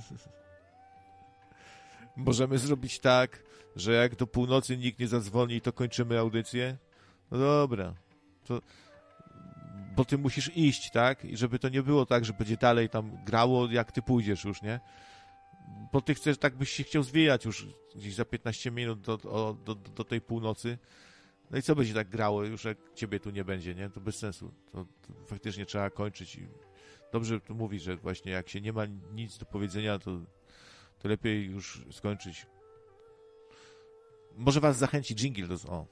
Możemy zrobić tak, że jak do północy nikt nie zadzwoni, to kończymy audycję? No dobra. Bo ty musisz iść, tak? I żeby to nie było tak, że będzie dalej tam grało, jak ty pójdziesz już, nie? Bo ty chcesz, tak byś się chciał zwijać już gdzieś za 15 minut do tej północy. No i co będzie tak grało już, jak ciebie tu nie będzie, nie? To bez sensu. To faktycznie trzeba kończyć. I dobrze tu mówisz, że właśnie jak się nie ma nic do powiedzenia, to lepiej już skończyć. Może was zachęci dżingiel do... O.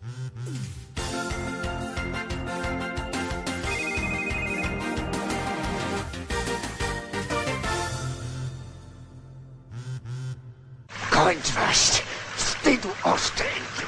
Kończ was! Wstydu oszczędź!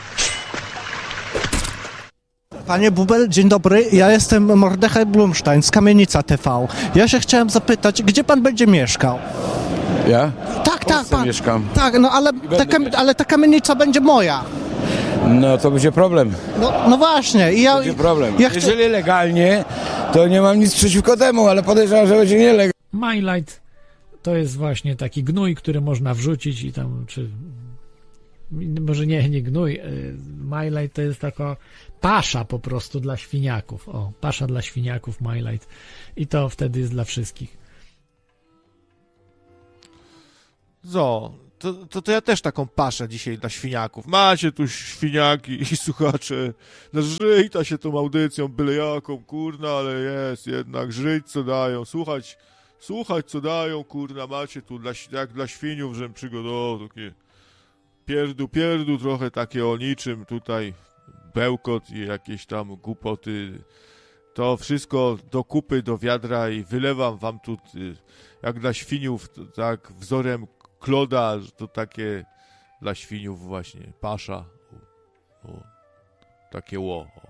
Panie Bubel, dzień dobry. Ja jestem Mordechaj Blumstein z Kamienica TV. Ja się chciałem zapytać, gdzie pan będzie mieszkał? Ja? Tak, pan. Mieszkam. Tak, no ale ta kamienica będzie moja. No to będzie problem. No właśnie. I Będzie problem. Jeżeli legalnie, to nie mam nic przeciwko temu, ale podejrzewam, że będzie nielegalnie. MyLight to jest właśnie taki gnój, który można wrzucić i tam, czy może nie gnój, MyLight to jest taka pasza po prostu dla świniaków. O, pasza dla świniaków MyLight i to wtedy jest dla wszystkich. To ja też taką paszę dzisiaj dla świniaków. Macie tu świniaki i słuchacze. No żyjta się tą audycją, byle jaką, kurna, ale jest jednak. Żyć co dają, słuchać co dają, kurna, macie tu jak dla świniów, żem przygodował takie pierdu trochę takie o niczym tutaj, bełkot i jakieś tam głupoty. To wszystko do kupy, do wiadra i wylewam wam tu jak dla świniów, tak wzorem Kloda, to takie dla świniów właśnie, pasza, takie ło.